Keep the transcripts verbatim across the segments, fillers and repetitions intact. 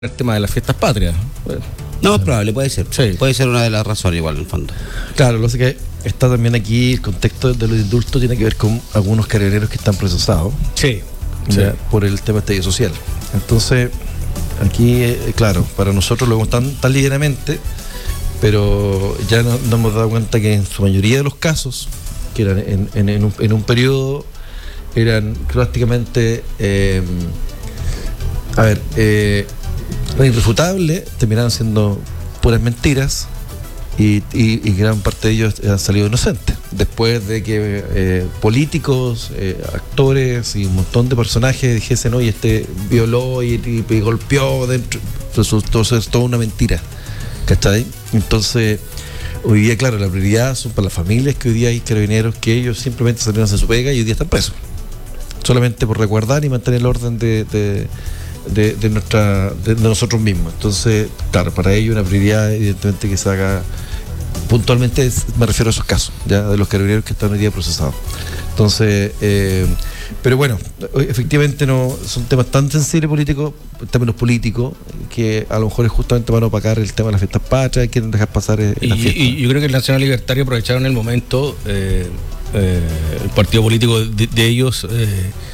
el tema de las fiestas patrias. No, es probable, puede ser. Sí. Puede ser una de las razones igual, en el fondo. Claro, lo que pasa es que está también aquí el contexto de los indultos tiene que ver con algunos carabineros que están procesados. Sí. Ya, Sí. por el tema estallido social. Entonces, aquí, eh, claro, para nosotros lo vemos tan, tan ligeramente, pero ya no- nos hemos dado cuenta que en su mayoría de los casos, que eran en, en- en un, en un periodo, eran prácticamente, eh, a ver, eh, era irrefutable, terminaron siendo puras mentiras y, y- y gran parte de ellos han salido inocentes. Después de que eh, políticos, eh, actores y un montón de personajes dijesen, oye, este violó y, y- y golpeó dentro, resultó ser toda una mentira. ¿Cachai? Entonces, hoy día, claro, la prioridad son para las familias, que hoy día hay carabineros que ellos simplemente salieron a hacer su pega y hoy día están presos. Solamente por resguardar y mantener el orden de, de, de, de nuestra de, de nosotros mismos. Entonces, claro, para ello una prioridad evidentemente que se haga puntualmente, es- me refiero a esos casos, ya de los carabineros que están hoy día procesados. Entonces, eh, pero bueno, efectivamente no son temas tan sensibles políticos, términos políticos, que a lo mejor es justamente para no opacar el tema de las fiestas patrias, quieren dejar pasar eh, Y, las fiestas. y yo creo que el Nacional Libertario aprovecharon el momento, eh, eh, el partido político de, de ellos, eh,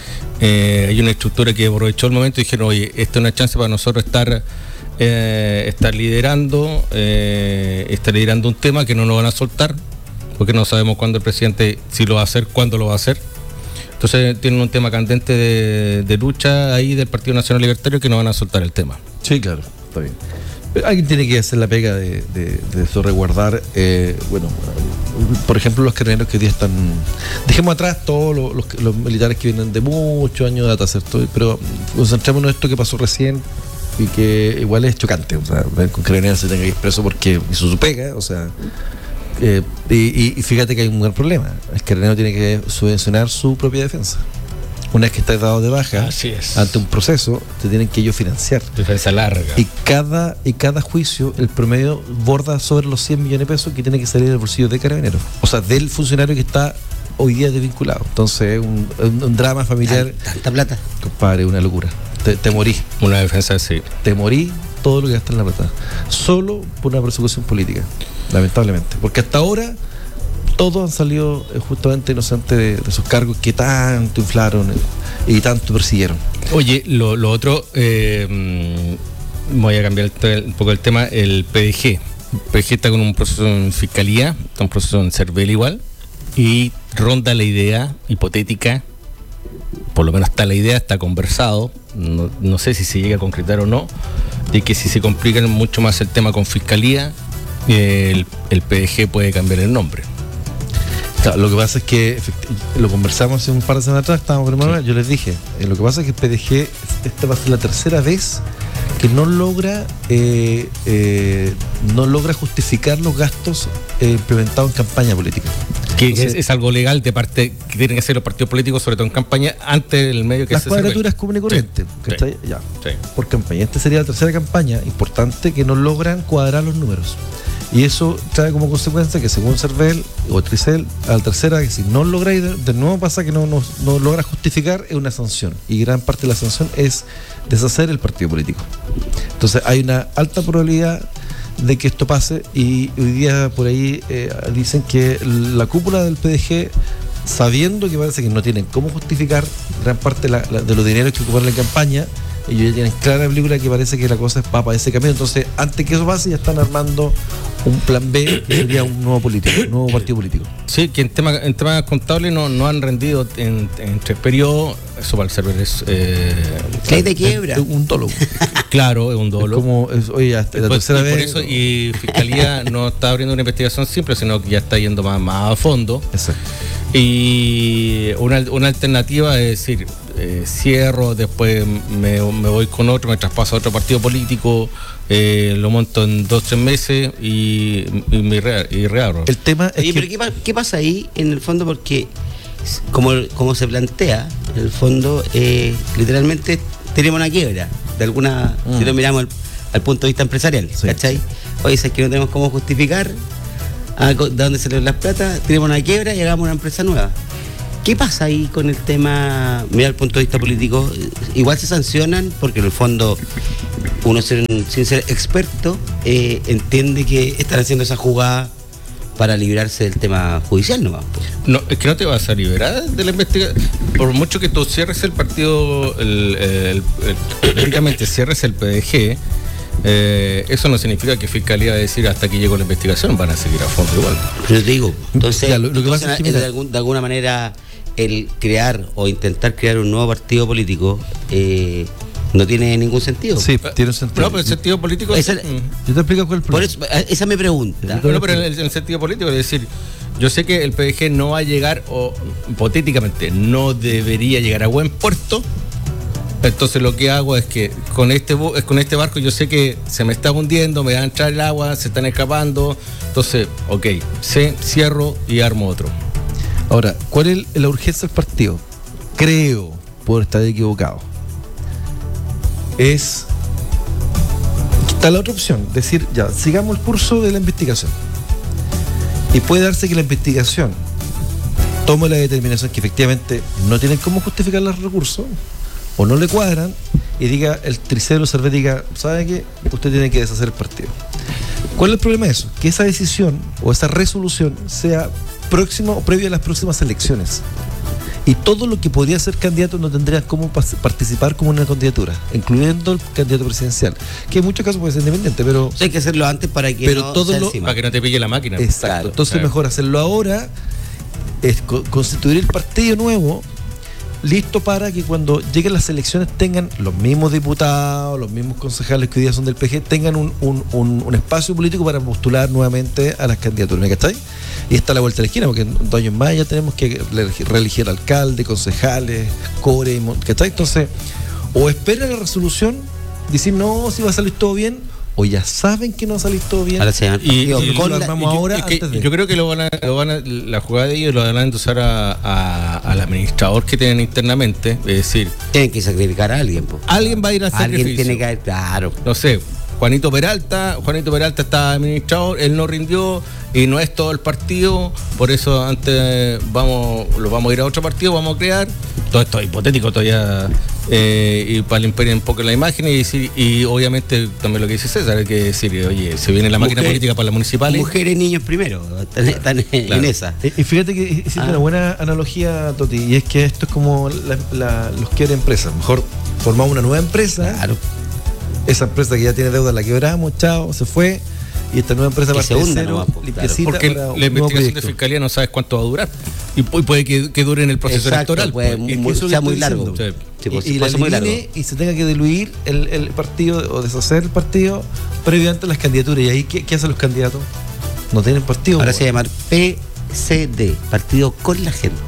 eh, hay una estructura que aprovechó el momento y dijeron, oye, esta es una chance para nosotros estar, eh, estar liderando, eh, estar liderando un tema que no nos van a soltar, porque no sabemos cuándo el presidente, si lo va a hacer, cuándo lo va a hacer. Entonces tienen un tema candente de, de lucha ahí del Partido Nacional Libertario que no van a soltar el tema. Sí, claro, está bien. Pero alguien tiene que hacer la pega de, de, de eso, resguardar, eh, bueno, por ejemplo, los carabineros que hoy día están. Dejemos atrás todos los, los, los militares que vienen de muchos años de data, ¿cierto? Pero concentrémonos en esto que pasó recién y que igual es chocante. O sea, ver con carabineros se tenga que ir preso porque hizo su pega, o sea. Eh, y, y- y fíjate que hay un gran problema. El carabinero tiene que subvencionar su propia defensa. Una vez que estás dado de baja Así es. ante un proceso, te tienen que ellos financiar. Defensa larga. Y cada, y cada juicio, el promedio borda sobre los cien millones de pesos que tiene que salir del bolsillo de Carabineros. O sea, del funcionario que está hoy día desvinculado. Entonces, es un, un- un drama familiar, Tan- Tanta plata. compadre, una locura. Te, te morí, Una defensa así. te morí todo lo que gastas en la plata. Solo por una persecución política, lamentablemente. Porque hasta ahora todos han salido eh, justamente inocentes de, de esos cargos que tanto inflaron eh, y tanto persiguieron. Oye, lo, lo otro, eh, mm, voy a cambiar el te- un poco el tema, el P D G. El P D G está con un proceso en fiscalía, está un proceso en Cervel igual, y ronda la idea hipotética, por lo menos está la idea, está conversado, no, no sé si se llega a concretar o no, de que si se complica mucho más el tema con fiscalía, eh, el, el P D G puede cambiar el nombre. Claro, lo que pasa es que efecti- lo conversamos hace un par de semanas atrás, estábamos primero, yo les dije, eh, lo que pasa es que el P D G, esta va a ser la tercera vez que no logra eh, eh, no logra justificar los gastos eh, implementados en campaña política. Que Entonces, es, es algo legal de parte que tienen que hacer los partidos políticos, sobre todo en campaña, antes del medio que las se cuadraturas comunes y corrientes, Sí, ¿cachai? Ya, Sí. por campaña. Esta sería la tercera campaña importante que no logran cuadrar los números. Y eso trae como consecuencia que según Cervel o Tricel, a la tercera, que si no lográis, de, de nuevo pasa que no, no, no logra justificar, es una sanción. Y gran parte de la sanción es deshacer el partido político. Entonces hay una alta probabilidad de que esto pase y hoy día por ahí eh, dicen que la cúpula del P D G, sabiendo que parece que no tienen cómo justificar gran parte de, la- la- de los dineros que ocuparon en la campaña, ellos ya tienen clara la película que parece que la cosa va para ese camino. Entonces, antes que eso pase, ya están armando un plan B, que sería un nuevo político, un nuevo partido político. Sí, que en temas en temas contables no, no han rendido en, en tres periodos, eso para el server es eh, Ley de quiebra. Es un dolo. claro, es un dolo. Es como, es, oye, hasta la Pues, tercera y por vez. eso, y Fiscalía no está abriendo una investigación simple, sino que ya está yendo más, más a fondo. Exacto. Y una, una alternativa es decir, eh, cierro, después me, me voy con otro, me traspaso a otro partido político, eh, lo monto en dos, tres meses y, y, me re- y reabro. El tema es Oye, que pero ¿qué, pa- qué pasa ahí en el fondo? Porque s- como, como se plantea, en el fondo, eh, literalmente tenemos una quiebra, de alguna, Mm. si lo miramos al, al punto de vista empresarial, Sí. ¿cachai? Oye, es que no tenemos cómo justificar a co- de dónde salieron las plata, tenemos una quiebra y hagamos una empresa nueva. ¿Qué pasa ahí con el tema, mira, el punto de vista político? Igual se sancionan porque en el fondo uno sin, sin ser experto eh, entiende que están haciendo esa jugada para librarse del tema judicial nomás. No, es que no te vas a liberar de la investigación. Por mucho que tú cierres el partido, el, el, el, técnicamente cierres el P D G, eh, eso no significa que Fiscalía va a decir hasta que llegó la investigación, van a seguir a fondo igual. Pero te digo, entonces, ya, lo, lo que entonces pasa es que, mira, de, algún, de alguna manera el crear o intentar crear un nuevo partido político eh, no tiene ningún sentido. Sí, tiene sentido. No, pero el sentido político... Esa, es, yo te explico cuál es el por problema. eso, esa es mi pregunta. No, pero en el, en el sentido político, es decir, yo sé que el P D G no va a llegar, o hipotéticamente, no debería llegar a buen puerto. Entonces lo que hago es que con este con este barco yo sé que se me está hundiendo, me va a entrar el agua, se están escapando. Entonces, ok, se, cierro y armo otro. Ahora, ¿cuál es la urgencia del partido? Creo, por estar equivocado, es... Está la otra opción, decir, ya, sigamos el curso de la investigación. Y puede darse que la investigación tome la determinación que efectivamente no tienen cómo justificar los recursos, o no le cuadran, y diga, el tricero Servet diga, ¿sabe qué? Usted tiene que deshacer el partido. ¿Cuál es el problema de eso? Que esa decisión o esa resolución sea próxima o previa a las próximas elecciones. Y todo lo que podría ser candidato no tendría cómo participar como una candidatura, incluyendo el candidato presidencial, que en muchos casos puede ser independiente, pero... Hay que hacerlo antes para que pero no todo sea lo, encima. Para que no te pille la máquina. Exacto. Claro, Entonces claro. Mejor hacerlo ahora, es co- constituir el partido nuevo, listo para que cuando lleguen las elecciones tengan los mismos diputados, los mismos concejales que hoy día son del P G, tengan un, un, un, un espacio político para postular nuevamente a las candidaturas, ¿me cachai? Y está a la vuelta de la esquina, porque en dos años más ya tenemos que reelegir alcalde, concejales, core, ¿cachai? Entonces, o esperan la resolución, decir no, si va a salir todo bien, o ya saben que no va a salir todo bien. Ahora se llama Y, partido y con lo la- armamos yo, ahora es que antes de- yo creo que lo van a, lo van a, la jugada de ellos lo van a endosar a, a- al administrador que tienen internamente, es decir, tienen que sacrificar a alguien, po. alguien va a ir al Alguien sacrificio. tiene que haber, claro. No sé, Juanito Peralta, Juanito Peralta está administrador, él no rindió y no es todo el partido, por eso antes vamos, lo vamos a ir a otro partido, vamos a crear, todo esto es hipotético todavía, eh, y para limpiar un poco la imagen y decir, y obviamente también lo que dice César, hay que decir, oye, se viene la máquina Mujer- política para las municipales. Mujeres y niños primero, están, están en Claro. esa. Y y fíjate que hiciste Ah. una buena analogía, Toti, y es que esto es como la, la, los quiebres de empresas. Mejor formamos una nueva empresa, Claro. esa empresa que ya tiene deuda la quebramos, chao, se fue, y esta nueva empresa Que se parte de hunda cero, nomás, po, limpiecita Porque para un la nuevo investigación de proyecto. fiscalía no sabes cuánto va a durar. Y pu- puede que, que dure en el proceso Exacto, electoral. puede pues. muy- Es que muy- eso que sea estoy muy largo. diciendo. Sí, pues, y, y puede la ser muy largo. elimine y se tenga que diluir el, el partido o deshacer el partido previamente a las candidaturas. ¿Y ahí qué, qué hacen los candidatos? No tienen partido. Ahora po. se llama P C D, Partido con la Gente.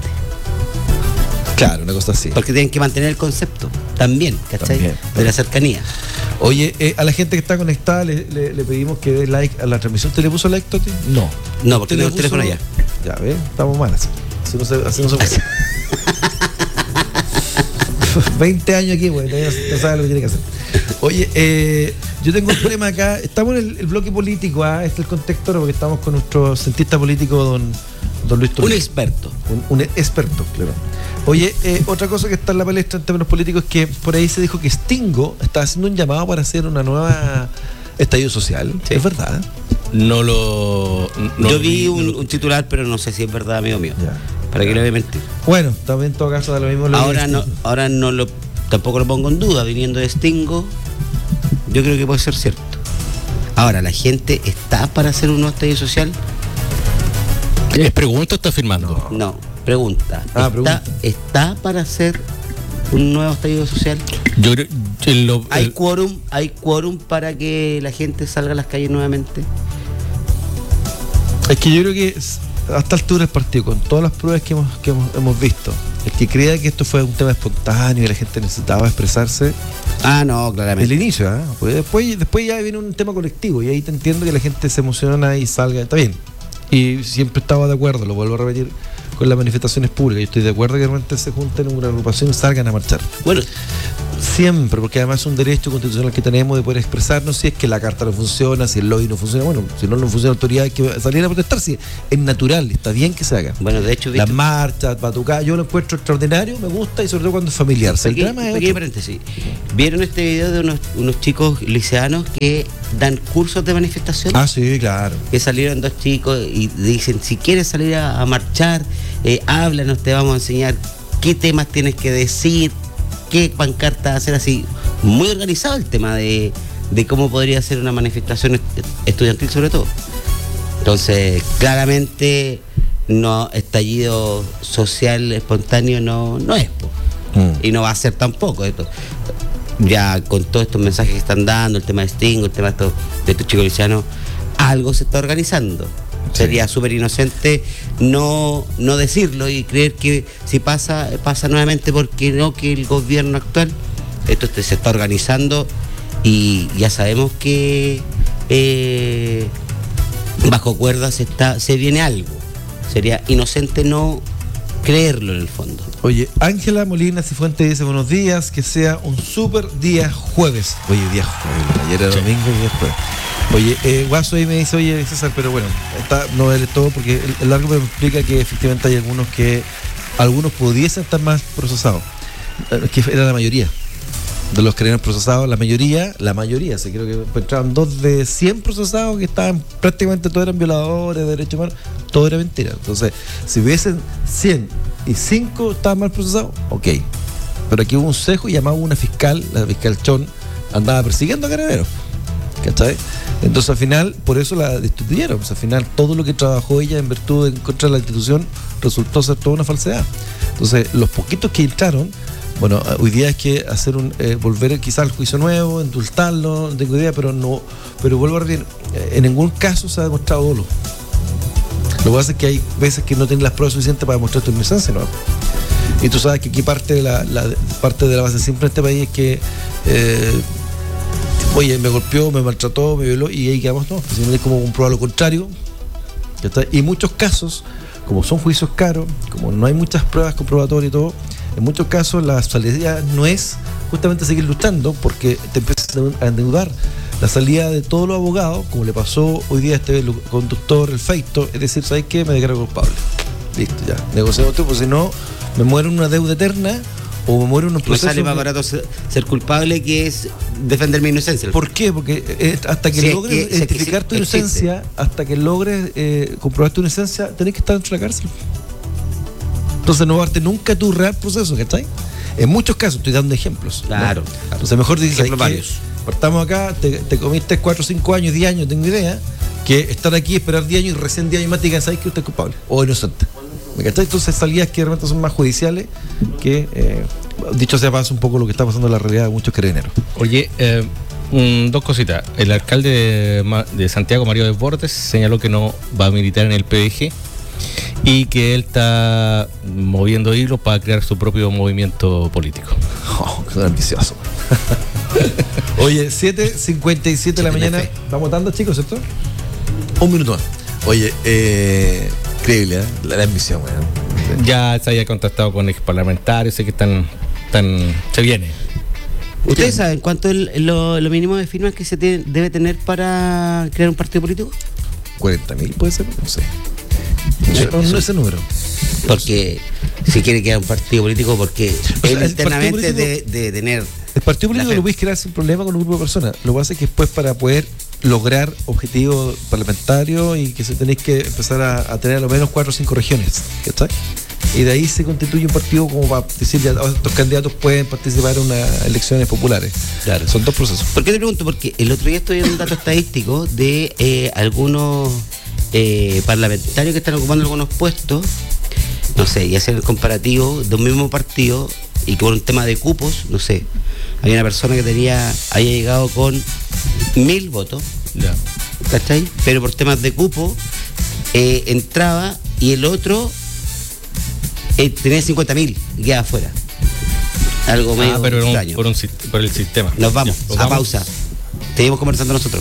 Claro, una cosa así. Porque tienen que mantener el concepto también, ¿cachai? También. De la cercanía. Oye, eh, a la gente que está conectada le, le- le pedimos que dé like a la transmisión. ¿Te le puso like, Toti? No. No, porque ¿Te le tengo el teléfono puso- allá. Ya, ¿ves? Estamos mal así. Así no se, así no se puede. veinte años aquí, güey. Todavía no, no sabe lo que tiene que hacer. Oye, eh, yo tengo un problema acá. Estamos en el, el bloque político, ¿ah? Este es el contexto ahora porque estamos con nuestro cientista político, don, don Luis Un Torres. experto. Un, un experto, claro. Oye, eh, otra cosa que está en la palestra en términos políticos es que por ahí se dijo que Stingo está haciendo un llamado para hacer una nueva estallido social. Sí. ¿Es verdad? No lo. no Yo lo vi no un, lo- un titular, pero no sé si es verdad, amigo mío. Ya. ¿Para qué le voy a mentir? Bueno, también en todo caso da lo mismo. Lo Ahora que- no, ahora no lo, tampoco lo pongo en duda, viniendo de Stingo, yo creo que puede ser cierto. Ahora, ¿la gente está para hacer un nuevo estallido social? ¿Es pregunta o está firmando? No, pregunta. Ah, ¿Está, pregunta. ¿Está para hacer un nuevo estallido social? Yo creo. el- lo- ¿Hay el- quórum, hay quórum para que la gente salga a las calles nuevamente? Es que yo creo que es- a esta altura del partido, con todas las pruebas que hemos, que hemos, hemos visto, el que crea que esto fue un tema espontáneo y la gente necesitaba expresarse, Ah, no, el claramente. inicio, ¿ah? Pues después, después ya viene un tema colectivo y ahí te entiendo que la gente se emociona y salga, está bien. Y siempre estaba de acuerdo, lo vuelvo a repetir, con las manifestaciones públicas. Yo estoy de acuerdo que realmente se junten en una agrupación y salgan a marchar. Bueno, Siempre, porque además es un derecho constitucional que tenemos de poder expresarnos. Si es que la carta no funciona, si el lobby no funciona, bueno, si no, no funciona la autoridad hay que salir a protestar. Si es natural, está bien que se haga. Bueno, de hecho, las marchas, batucadas, yo lo encuentro extraordinario, me gusta, y sobre todo cuando es familiar. Peque, el drama es pequeño paréntesis. ¿Vieron este video de unos, unos chicos liceanos que dan cursos de manifestación? Ah, sí, claro. Que salieron dos chicos y dicen, si quieres salir a, a marchar, eh, háblanos, te vamos a enseñar qué temas tienes que decir, qué pancartas hacer, así. Muy organizado el tema de, de cómo podría ser una manifestación estudiantil sobre todo. Entonces, claramente, no, estallido social espontáneo no, no es, mm. y no va a ser tampoco esto. Ya con todos estos mensajes que están dando, el tema de Sting, el tema de estos, de estos chicos liceanos, algo se está organizando. Sí. Sería súper inocente no, no decirlo y creer que si pasa, pasa nuevamente, porque no, que el gobierno actual, esto se está organizando y ya sabemos que eh, bajo cuerda se, está, se viene algo. Sería inocente no creerlo en el fondo. Oye, Ángela Molina Cifuentes dice buenos días, que sea un súper día jueves. Oye, día jueves, ayer era domingo y día jueves. Oye, eh, Guaso ahí me dice, oye César, pero bueno, está, no es todo, porque el, el largo me explica que efectivamente hay algunos que, algunos pudiesen estar más procesados, que era la mayoría de los que eran procesados, la mayoría, la mayoría, se creo que entraban dos de cien procesados que estaban, prácticamente todos eran violadores de derechos humanos, todo era mentira. Entonces, si hubiesen cien y cinco estaban mal procesados, ok. Pero aquí hubo un cejo y llamaba una fiscal, la fiscal Chon, andaba persiguiendo a Carabineros, ¿cachai? Entonces al final, por eso la destituyeron. Pues, al final todo lo que trabajó ella en virtud de en contra de la institución resultó ser toda una falsedad. Entonces los poquitos que entraron, bueno, hoy día hay que hacer un eh, volver quizás al juicio nuevo, indultarlo, no tengo idea, pero no, pero vuelvo a repetir, en ningún caso se ha demostrado dolo. Lo que pasa es que hay veces que no tienen las pruebas suficientes para demostrar tu inocencia, ¿no? Y tú sabes que aquí parte de la, la parte de la base siempre en este país es que eh, oye, me golpeó, me maltrató, me violó, y ahí quedamos, no, pues, es como comprobar lo contrario. Y muchos casos, como son juicios caros, como no hay muchas pruebas comprobatorias y todo, en muchos casos la salida no es justamente seguir luchando, porque te empiezas a endeudar. La salida de todos los abogados, como le pasó hoy día a este conductor, el Feito, es decir, ¿sabes qué? Me declaro culpable. Listo, ya, negociamos todo, pues si no, me muero en una deuda eterna, o me muero en un proceso. Me sale más barato ser, ser culpable que es defender mi inocencia. ¿Por qué? Porque eh, hasta que sí, logres que, identificar que sí, tu inocencia, existe. hasta que logres eh, comprobar tu inocencia, tenés que estar dentro de la cárcel. Entonces no darte nunca tu real proceso, ¿cachai? En muchos casos, estoy dando ejemplos. Claro. ¿no? claro. Entonces mejor dices, ejemplos varios. Partamos acá, te, te comiste cuatro, cinco años, diez años, tengo idea, que estar aquí, esperar diez años y recién diez años más te digan, ¿sabes que usted es culpable? O inocente. ¿Me cachai? Entonces salidas que realmente son más judiciales que, eh, dicho sea paso, un poco lo que está pasando en la realidad de muchos carabineros. Oye, eh, un, dos cositas. El alcalde de, de Santiago, Mario Desbordes, señaló que no va a militar en el P D G y que él está moviendo hilos para crear su propio movimiento político. Oh, qué ambicioso. Oye, siete cincuenta y siete de la mañana. Vamos votando, chicos, ¿cierto? Un minuto más. Oye, eh, increíble, ¿eh? La, la ambición, weón. Ya se haya contactado con ex parlamentarios, sé que están, están se viene. ¿Ustedes saben cuánto es lo, lo mínimo de firmas que se te, debe tener para crear un partido político? cuarenta mil puede ser, no sé. No, no ese número. Porque si quiere crear un partido político, porque o sea, él internamente debe de tener. El partido político lo puedes crear sin problema con un grupo de personas. Lo que pasa es que después, para poder lograr objetivos parlamentarios, y que se tenéis que empezar a, a tener a lo menos cuatro o cinco regiones, ¿cachai? Y de ahí se constituye un partido como para decir, ya estos candidatos pueden participar en unas elecciones populares. Claro, son dos procesos. ¿Por qué te pregunto? Porque el otro día estoy viendo un dato estadístico de eh, algunos eh, parlamentarios que están ocupando algunos puestos, no sé, y hacer el comparativo de un mismo partido, y con un tema de cupos, no sé, hay una persona que tenía, había llegado con mil votos, yeah. ¿cachai? Pero por temas de cupo eh, entraba, y el otro eh, tenía cincuenta mil y quedaba afuera. Algo medio ah, pero extraño. Por, un, por, un, por el sistema. Nos vamos, ya, a vamos. Pausa. Seguimos conversando nosotros.